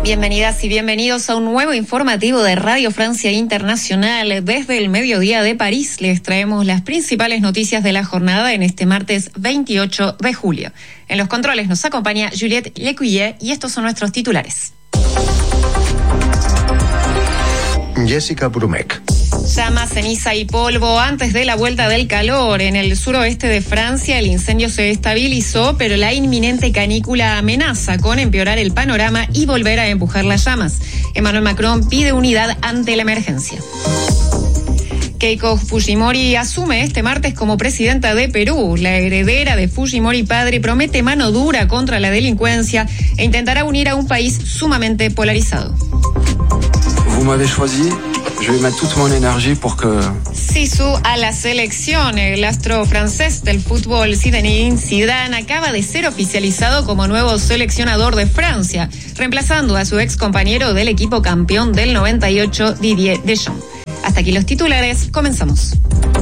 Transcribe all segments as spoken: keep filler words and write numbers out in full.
Bienvenidas y bienvenidos a un nuevo informativo de Radio Francia Internacional. Desde el mediodía de París les traemos las principales noticias de la jornada en este martes veintiocho de julio. En los controles nos acompaña Juliette Lecuyer y estos son nuestros titulares. Jessica Brumeck. Llama, ceniza y polvo antes de la vuelta del calor. En el suroeste de Francia el incendio se estabilizó, pero la inminente canícula amenaza con empeorar el panorama y volver a empujar las llamas. Emmanuel Macron pide unidad ante la emergencia. Keiko Fujimori asume este martes como presidenta de Perú. La heredera de Fujimori padre promete mano dura contra la delincuencia e intentará unir a un país sumamente polarizado. Vous m'avez choisi, je vais mettre toute mon énergie pour que... Zizou a la selección. El astro francés del fútbol Zinedine Zidane acaba de ser oficializado como nuevo seleccionador de Francia, reemplazando a su ex compañero del equipo campeón del noventa y ocho, Didier Deschamps. Hasta aquí los titulares, comenzamos.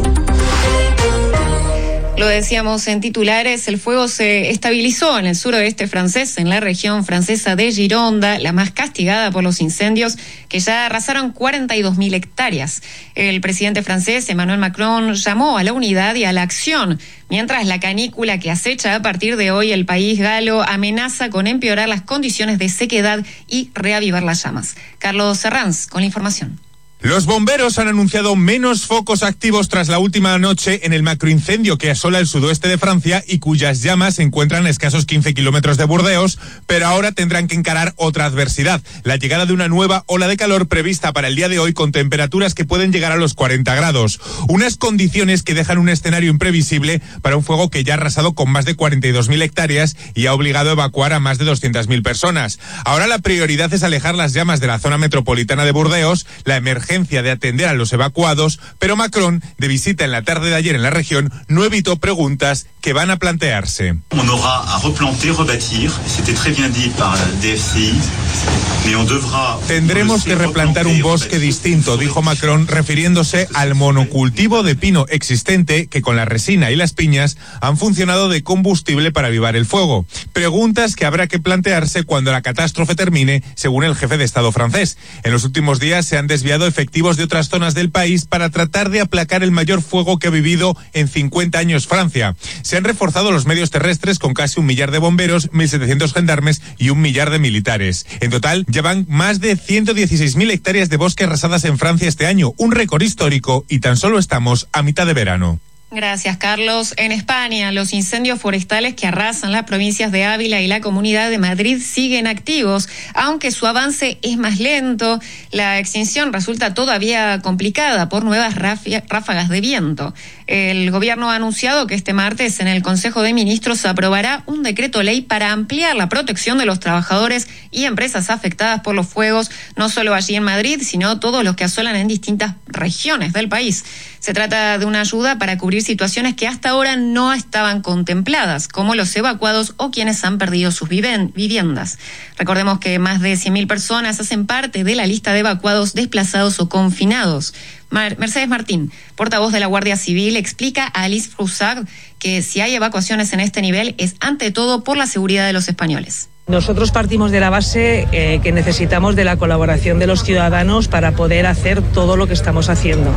Lo decíamos en titulares, el fuego se estabilizó en el suroeste francés, en la región francesa de Gironda, la más castigada por los incendios que ya arrasaron cuarenta y dos mil hectáreas. El presidente francés, Emmanuel Macron, llamó a la unidad y a la acción, mientras la canícula que acecha a partir de hoy el país galo amenaza con empeorar las condiciones de sequedad y reavivar las llamas. Carlos Serrans con la información. Los bomberos han anunciado menos focos activos tras la última noche en el macroincendio que asola el sudoeste de Francia y cuyas llamas se encuentran a escasos quince kilómetros de Burdeos, pero ahora tendrán que encarar otra adversidad, la llegada de una nueva ola de calor prevista para el día de hoy con temperaturas que pueden llegar a los cuarenta grados. Unas condiciones que dejan un escenario imprevisible para un fuego que ya ha arrasado con más de cuarenta y dos mil hectáreas y ha obligado a evacuar a más de doscientas mil personas. Ahora la prioridad es alejar las llamas de la zona metropolitana de Burdeos, la emergencia de atender a los evacuados, pero Macron, de visita en la tarde de ayer en la región, no evitó preguntas que van a plantearse. On aura a replanter, rebâtir, c'était très bien dit par D F C I, mais on devra... Tendremos que replantar un bosque distinto, dijo Macron, refiriéndose al monocultivo de pino existente que con la resina y las piñas han funcionado de combustible para avivar el fuego. Preguntas que habrá que plantearse cuando la catástrofe termine, según el jefe de Estado francés. En los últimos días se han desviado efectivamente efectivos de otras zonas del país para tratar de aplacar el mayor fuego que ha vivido en cincuenta años Francia. Se han reforzado los medios terrestres con casi un millar de bomberos, mil setecientos gendarmes y un millar de militares. En total, ya van más de ciento dieciséis mil hectáreas de bosque arrasadas en Francia este año, un récord histórico, y tan solo estamos a mitad de verano. Gracias, Carlos. En España, los incendios forestales que arrasan las provincias de Ávila y la Comunidad de Madrid siguen activos, aunque su avance es más lento. La extinción resulta todavía complicada por nuevas ráfagas de viento. El gobierno ha anunciado que este martes en el Consejo de Ministros se aprobará un decreto ley para ampliar la protección de los trabajadores y empresas afectadas por los fuegos, no solo allí en Madrid, sino todos los que asolan en distintas regiones del país. Se trata de una ayuda para cubrir situaciones que hasta ahora no estaban contempladas, como los evacuados o quienes han perdido sus viviendas. Recordemos que más de cien mil personas hacen parte de la lista de evacuados, desplazados o confinados. Mar- Mercedes Martín, portavoz de la Guardia Civil, explica a Alice Froussard que si hay evacuaciones en este nivel es ante todo por la seguridad de los españoles. Nosotros partimos de la base eh, que necesitamos de la colaboración de los ciudadanos para poder hacer todo lo que estamos haciendo.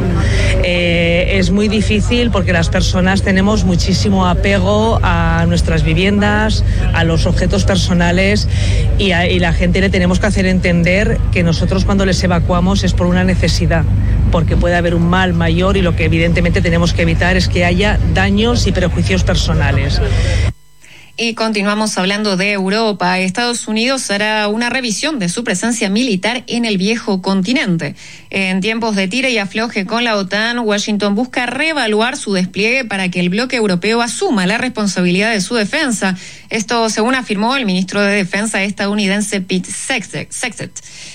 Eh, es muy difícil porque las personas tenemos muchísimo apego a nuestras viviendas, a los objetos personales y, a, y la gente le tenemos que hacer entender que nosotros cuando les evacuamos es por una necesidad, porque puede haber un mal mayor y lo que evidentemente tenemos que evitar es que haya daños y perjuicios personales. Y continuamos hablando de Europa. Estados Unidos hará una revisión de su presencia militar en el viejo continente. En tiempos de tira y afloje con la OTAN, Washington busca reevaluar su despliegue para que el bloque europeo asuma la responsabilidad de su defensa. Esto según afirmó el ministro de Defensa estadounidense Pete Hegseth.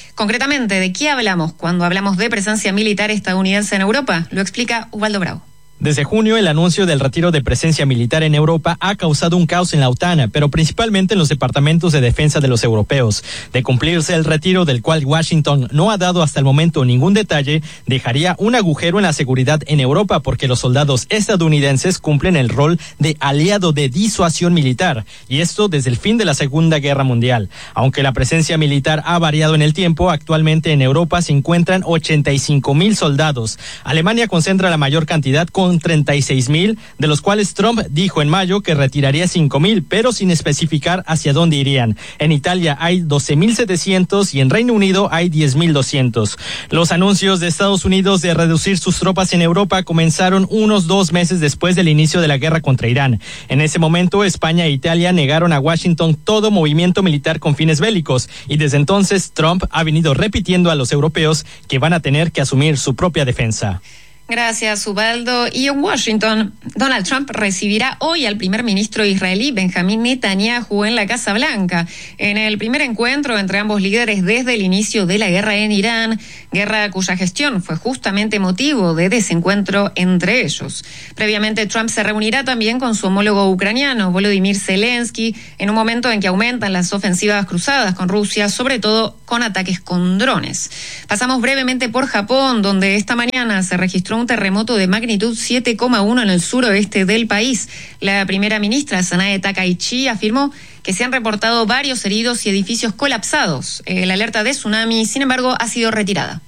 Concretamente, ¿de qué hablamos cuando hablamos de presencia militar estadounidense en Europa? Lo explica Ubaldo Bravo. Desde junio, el anuncio del retiro de presencia militar en Europa ha causado un caos en la OTAN, pero principalmente en los departamentos de defensa de los europeos. De cumplirse el retiro, del cual Washington no ha dado hasta el momento ningún detalle, dejaría un agujero en la seguridad en Europa porque los soldados estadounidenses cumplen el rol de aliado de disuasión militar, y esto desde el fin de la Segunda Guerra Mundial. Aunque la presencia militar ha variado en el tiempo, actualmente en Europa se encuentran ochenta y cinco mil soldados. Alemania concentra la mayor cantidad con treinta y seis mil, de los cuales Trump dijo en mayo que retiraría cinco mil, pero sin especificar hacia dónde irían. En Italia hay doce mil setecientos y en Reino Unido hay diez mil doscientos. Los anuncios de Estados Unidos de reducir sus tropas en Europa comenzaron unos dos meses después del inicio de la guerra contra Irán. En ese momento, España e Italia negaron a Washington todo movimiento militar con fines bélicos, y desde entonces Trump ha venido repitiendo a los europeos que van a tener que asumir su propia defensa. Gracias, Ubaldo. Y en Washington, Donald Trump recibirá hoy al primer ministro israelí Benjamín Netanyahu en la Casa Blanca, en el primer encuentro entre ambos líderes desde el inicio de la guerra en Irán, guerra cuya gestión fue justamente motivo de desencuentro entre ellos. Previamente, Trump se reunirá también con su homólogo ucraniano, Volodymyr Zelensky, en un momento en que aumentan las ofensivas cruzadas con Rusia, sobre todo con ataques con drones. Pasamos brevemente por Japón, donde esta mañana se registró un terremoto de magnitud siete coma uno en el suroeste del país. La primera ministra, Sanae Takaichi, afirmó que se han reportado varios heridos y edificios colapsados. La alerta de tsunami, sin embargo, ha sido retirada.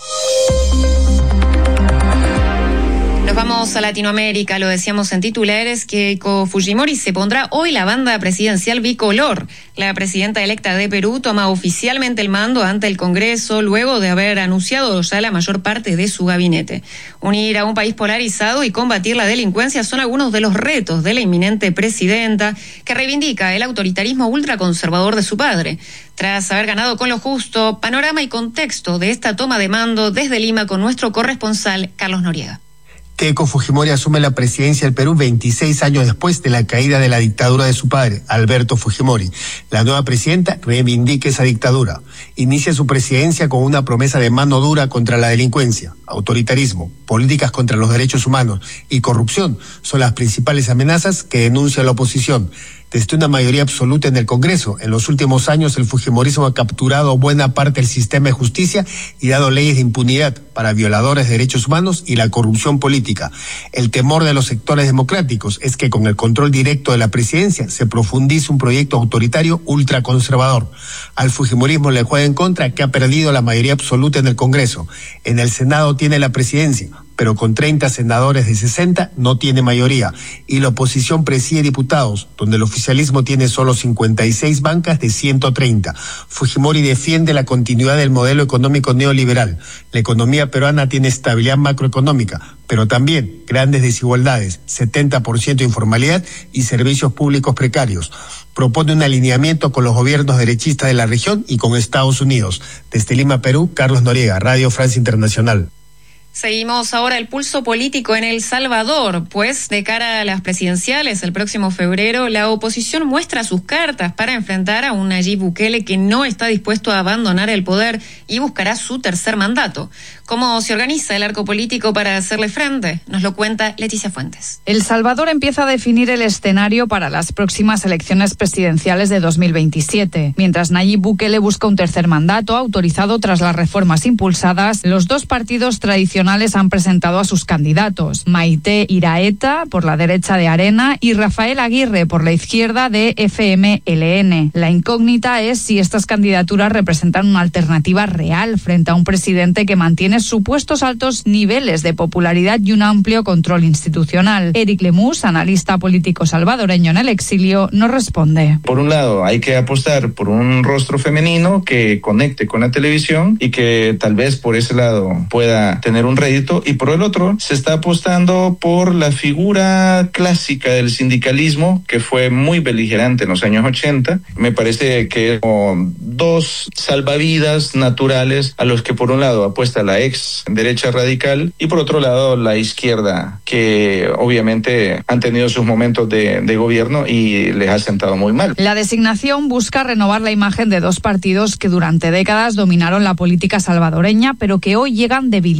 Nos vamos a Latinoamérica, lo decíamos en titulares, que Keiko Fujimori se pondrá hoy la banda presidencial bicolor. La presidenta electa de Perú toma oficialmente el mando ante el Congreso luego de haber anunciado ya la mayor parte de su gabinete. Unir a un país polarizado y combatir la delincuencia son algunos de los retos de la inminente presidenta, que reivindica el autoritarismo ultraconservador de su padre. Tras haber ganado con lo justo, panorama y contexto de esta toma de mando desde Lima con nuestro corresponsal Carlos Noriega. Keiko Fujimori asume la presidencia del Perú veintiséis años después de la caída de la dictadura de su padre, Alberto Fujimori. La nueva presidenta reivindica esa dictadura. Inicia su presidencia con una promesa de mano dura contra la delincuencia, autoritarismo, políticas contra los derechos humanos y corrupción son las principales amenazas que denuncia la oposición. Desde una mayoría absoluta en el Congreso, en los últimos años el fujimorismo ha capturado buena parte del sistema de justicia y dado leyes de impunidad para violadores de derechos humanos y la corrupción política. El temor de los sectores democráticos es que con el control directo de la presidencia se profundice un proyecto autoritario ultraconservador. Al fujimorismo le juega en contra que ha perdido la mayoría absoluta en el Congreso. En el Senado tiene la presidencia, pero con treinta senadores de sesenta no tiene mayoría, y la oposición preside diputados, donde el oficialismo tiene solo cincuenta y seis bancas de ciento treinta. Fujimori defiende la continuidad del modelo económico neoliberal. La economía peruana tiene estabilidad macroeconómica, pero también grandes desigualdades, setenta por ciento de informalidad y servicios públicos precarios. Propone un alineamiento con los gobiernos derechistas de la región y con Estados Unidos. Desde Lima, Perú, Carlos Noriega, Radio Francia Internacional. Seguimos ahora el pulso político en El Salvador, pues de cara a las presidenciales el próximo febrero, la oposición muestra sus cartas para enfrentar a un Nayib Bukele que no está dispuesto a abandonar el poder y buscará su tercer mandato. ¿Cómo se organiza el arco político para hacerle frente? Nos lo cuenta Leticia Fuentes. El Salvador empieza a definir el escenario para las próximas elecciones presidenciales de dos mil veintisiete. Mientras Nayib Bukele busca un tercer mandato autorizado tras las reformas impulsadas, los dos partidos tradicionales han presentado a sus candidatos, Maite Iraeta por la derecha de Arena y Rafael Aguirre por la izquierda de F M L N. La incógnita es si estas candidaturas representan una alternativa real frente a un presidente que mantiene supuestos altos niveles de popularidad y un amplio control institucional. Eric Lemus, analista político salvadoreño en el exilio, nos responde. Por un lado, hay que apostar por un rostro femenino que conecte con la televisión y que tal vez por ese lado pueda tener un rédito, y por el otro, se está apostando por la figura clásica del sindicalismo que fue muy beligerante en los años ochenta. Me parece que son dos salvavidas naturales a los que por un lado apuesta la ex derecha radical y por otro lado la izquierda, que obviamente han tenido sus momentos de, de gobierno y les ha sentado muy mal. La designación busca renovar la imagen de dos partidos que durante décadas dominaron la política salvadoreña, pero que hoy llegan debilitados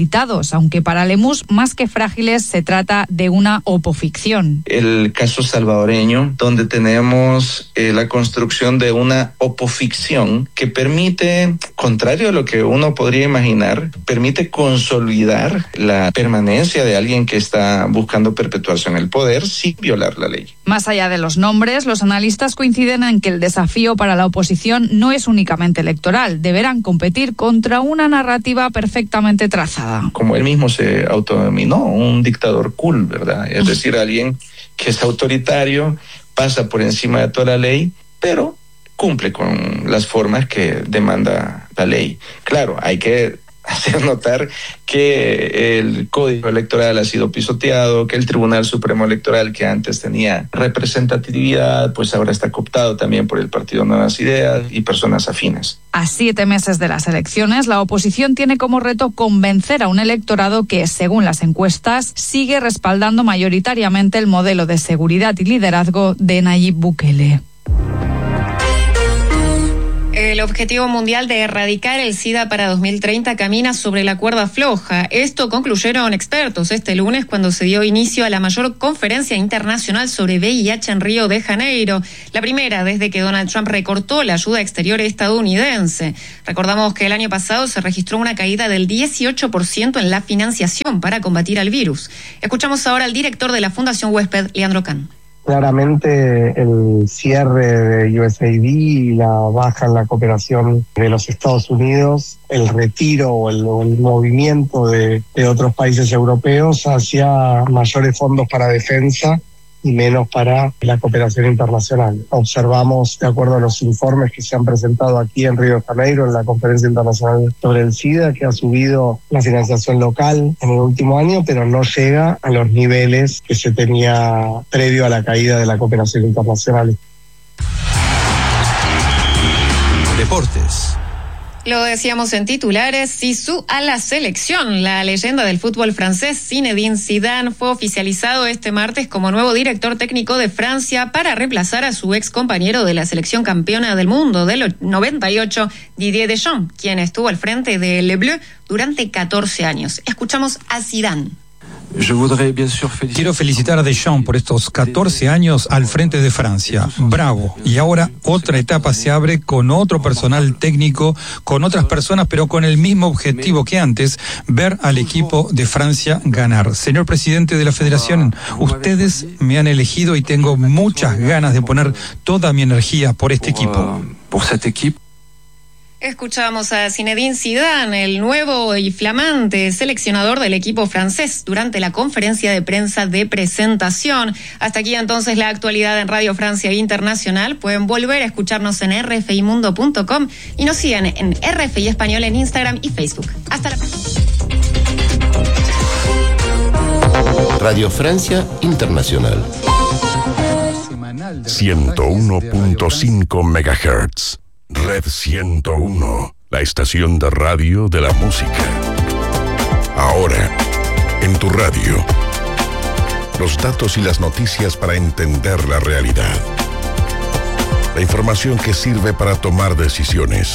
estados, aunque para Lemus, más que frágiles, se trata de una opoficción. El caso salvadoreño, donde tenemos eh, la construcción de una opoficción que permite, contrario a lo que uno podría imaginar, permite consolidar la permanencia de alguien que está buscando perpetuarse en el poder sin violar la ley. Más allá de los nombres, los analistas coinciden en que el desafío para la oposición no es únicamente electoral. Deberán competir contra una narrativa perfectamente trazada. Como él mismo se autodenominó, un dictador cool, ¿verdad? Es decir, alguien que es autoritario, pasa por encima de toda la ley, pero cumple con las formas que demanda la ley. Claro, hay que hacer notar que el Código Electoral ha sido pisoteado, que el Tribunal Supremo Electoral, que antes tenía representatividad, pues ahora está cooptado también por el Partido Nuevas Ideas y personas afines. A siete meses de las elecciones, la oposición tiene como reto convencer a un electorado que, según las encuestas, sigue respaldando mayoritariamente el modelo de seguridad y liderazgo de Nayib Bukele. El objetivo mundial de erradicar el SIDA para dos mil treinta camina sobre la cuerda floja. Esto concluyeron expertos este lunes cuando se dio inicio a la mayor conferencia internacional sobre V I H en Río de Janeiro, la primera desde que Donald Trump recortó la ayuda exterior estadounidense. Recordamos que el año pasado se registró una caída del dieciocho por ciento en la financiación para combatir al virus. Escuchamos ahora al director de la Fundación Huésped, Leandro Can. Claramente el cierre de U S A I D y la baja en la cooperación de los Estados Unidos, el retiro o el, o el movimiento de, de otros países europeos hacia mayores fondos para defensa y menos para la cooperación internacional. Observamos, de acuerdo a los informes que se han presentado aquí en Río de Janeiro, en la Conferencia Internacional sobre el SIDA, que ha subido la financiación local en el último año, pero no llega a los niveles que se tenía previo a la caída de la cooperación internacional. Deportes. Lo decíamos en titulares, Zizou a la selección. La leyenda del fútbol francés Zinedine Zidane fue oficializado este martes como nuevo director técnico de Francia para reemplazar a su ex compañero de la selección campeona del mundo del noventa y ocho, Didier Deschamps, quien estuvo al frente de Le Bleu durante catorce años. Escuchamos a Zidane. Quiero felicitar a Deschamps por estos catorce años al frente de Francia. Bravo. Y ahora otra etapa se abre con otro personal técnico, con otras personas, pero con el mismo objetivo que antes, ver al equipo de Francia ganar. Señor presidente de la Federación, ustedes me han elegido y tengo muchas ganas de poner toda mi energía por este equipo. Por cet equipo. Escuchamos a Zinedine Zidane, el nuevo y flamante seleccionador del equipo francés, durante la conferencia de prensa de presentación. Hasta aquí entonces la actualidad en Radio Francia Internacional. Pueden volver a escucharnos en r f i mundo punto com y nos sigan en R F I Español en Instagram y Facebook. Hasta la próxima. Radio Francia Internacional. ciento uno punto cinco megahertz. Red ciento uno, la estación de radio de la música. Ahora, en tu radio. Los datos y las noticias para entender la realidad. La información que sirve para tomar decisiones.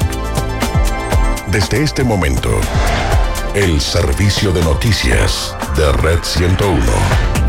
Desde este momento, el servicio de noticias de Red ciento uno.